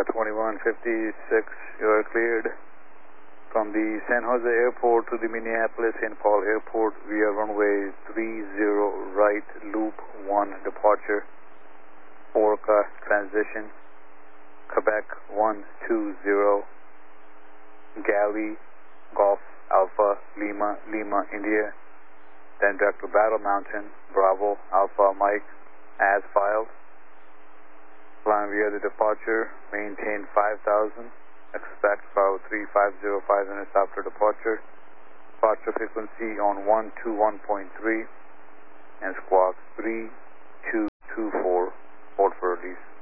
2156, you are cleared. From the San Jose Airport to the Minneapolis St. Paul Airport via runway 30 right, loop 1 departure, Orca transition, Quebec 120, Galley, Golf, Alpha, Lima, Lima, India, then direct to Battle Mountain, Bravo, Alpha, Mike, as filed. Flying via the departure, maintain 5,000, expect about 3505 minutes after departure. Departure frequency on 121.3 and squawk 3224, hold for release.